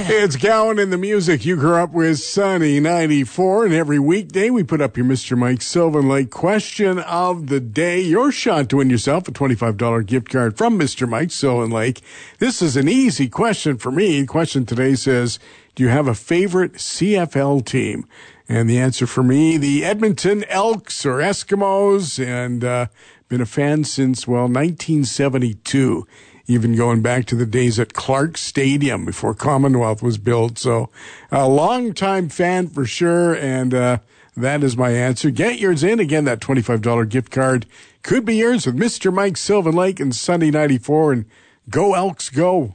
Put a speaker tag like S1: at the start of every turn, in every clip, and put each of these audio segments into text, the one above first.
S1: It's Gowan and the music you grew up with, Sunny 94. And every weekday we put up your Mr. Mike Sylvan Lake question of the day. Your shot to win yourself a $25 gift card from Mr. Mike Sylvan Lake. This is an easy question for me. The question today says, do you have a favorite CFL team? And the answer for me, the Edmonton Elks or Eskimos, and been a fan since, 1972. Even going back to the days at Clark Stadium before Commonwealth was built. So a long-time fan for sure, and that is my answer. Get yours in. Again, that $25 gift card could be yours with Mr. Mike Sylvan Lake and Sunny 94, and go Elks, go.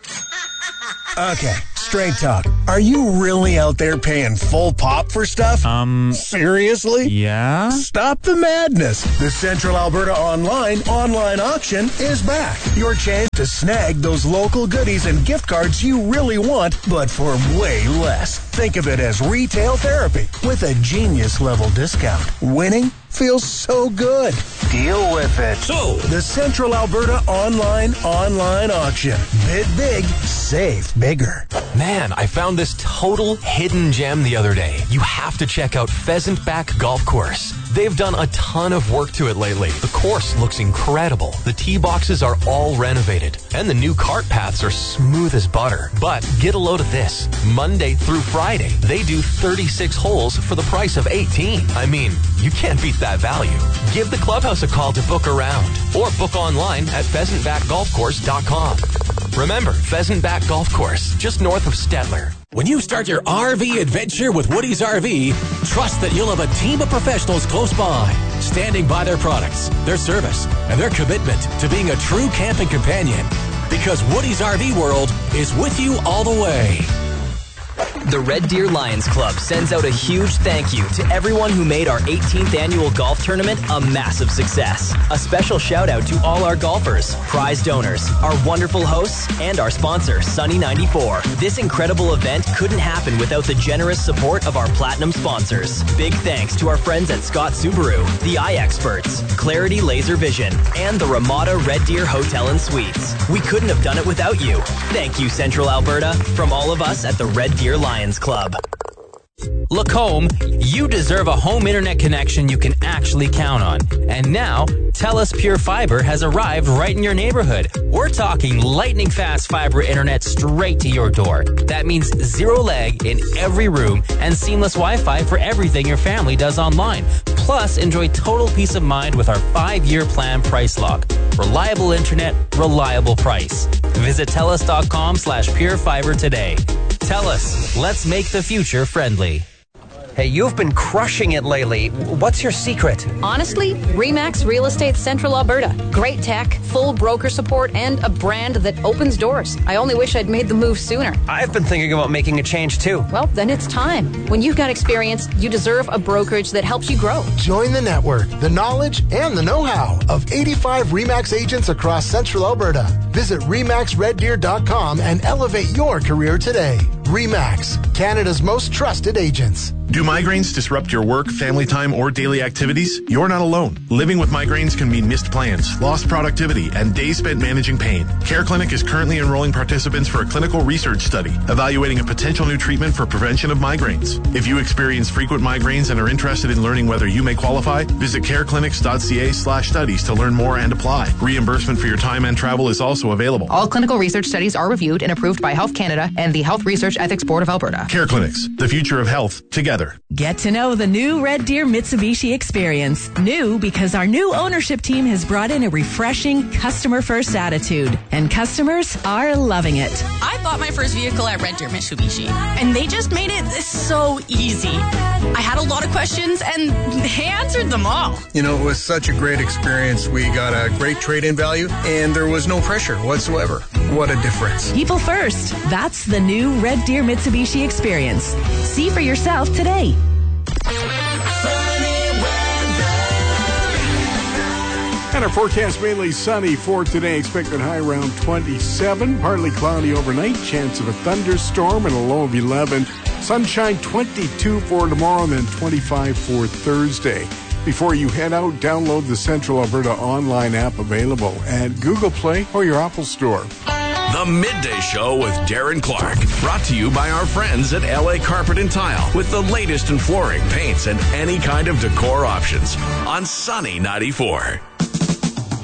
S2: Okay, straight talk. Are you really out there paying full pop for stuff? Seriously?
S3: Yeah?
S2: Stop the madness. The Central Alberta online auction is back. Your chance to snag those local goodies and gift cards you really want, but for way less. Think of it as retail therapy with a genius-level discount. Winning feels so good. Deal with it.
S3: So,
S2: the Central Alberta online auction. Bid big, save bigger.
S4: Man, I found this total hidden gem the other day. You have to check out Pheasant Back Golf Course. They've done a ton of work to it lately. The course looks incredible. The tee boxes are all renovated, and the new cart paths are smooth as butter. But get a load of this. Monday through Friday, they do 36 holes for the price of 18. I mean, you can't beat that value. Give the clubhouse a call to book around, or book online at pheasantbackgolfcourse.com. Remember, Pheasant Back Golf Course, just north of Stettler.
S5: When you start your RV adventure with Woody's RV, trust that you'll have a team of professionals close by, standing by their products, their service, and their commitment to being a true camping companion. Because Woody's RV World is with you all the way.
S6: The Red Deer Lions Club sends out a huge thank you to everyone who made our 18th annual golf tournament a massive success. A special shout out to all our golfers, prize donors, our wonderful hosts, and our sponsor, Sunny 94. This incredible event couldn't happen without the generous support of our platinum sponsors. Big thanks to our friends at Scott Subaru, the Eye Experts, Clarity Laser Vision, and the Ramada Red Deer Hotel and Suites. We couldn't have done it without you. Thank you, Central Alberta, from all of us at the Red Deer Lions Club.
S7: Look home, you deserve a home internet connection you can actually count on. And now, TELUS Pure Fiber has arrived right in your neighborhood. We're talking lightning fast fiber internet straight to your door. That means zero lag in every room and seamless Wi-Fi for everything your family does online. Plus, enjoy total peace of mind with our 5-year plan price lock. Reliable internet, reliable price. Visit TELUS.com/purefiber today. TELUS, let's make the future friendly.
S8: Hey, you've been crushing it lately. What's your secret?
S9: Honestly, RE/MAX Real Estate Central Alberta. Great tech, full broker support, and a brand that opens doors. I only wish I'd made the move sooner.
S8: I've been thinking about making a change too.
S9: Well, then it's time. When you've got experience, you deserve a brokerage that helps you grow.
S10: Join the network, the knowledge, and the know-how of 85 RE/MAX agents across Central Alberta. Visit RE/MAXRedDeer.com and elevate your career today. RE/MAX, Canada's most trusted agents.
S11: Do migraines disrupt your work, family time, or daily activities? You're not alone. Living with migraines can mean missed plans, lost productivity, and days spent managing pain. Care Clinic is currently enrolling participants for a clinical research study evaluating a potential new treatment for prevention of migraines. If you experience frequent migraines and are interested in learning whether you may qualify, visit careclinics.ca/studies to learn more and apply. Reimbursement for your time and travel is also available.
S12: All clinical research studies are reviewed and approved by Health Canada and the Health Research Ethics Board of Alberta.
S11: Care Clinics, the future of health, together.
S13: Get to know the new Red Deer Mitsubishi experience. New because our new ownership team has brought in a refreshing customer-first attitude, and customers are loving it.
S14: I bought my first vehicle at Red Deer Mitsubishi, and they just made it so easy. I had a lot of questions, and they answered them all.
S15: You know, it was such a great experience. We got a great trade-in value, and there was no pressure whatsoever. What a difference.
S13: People first. That's the new Red Deer Mitsubishi experience. See for yourself today.
S1: And our forecast mainly sunny for today. Expected high around 27. Partly cloudy overnight. Chance of a thunderstorm and a low of 11. Sunshine 22 for tomorrow and then 25 for Thursday. Before you head out, download the Central Alberta online app available at Google Play or your Apple Store.
S3: The Midday Show with Darren Clark. Brought to you by our friends at LA Carpet and Tile with the latest in flooring, paints, and any kind of decor options on Sunny 94.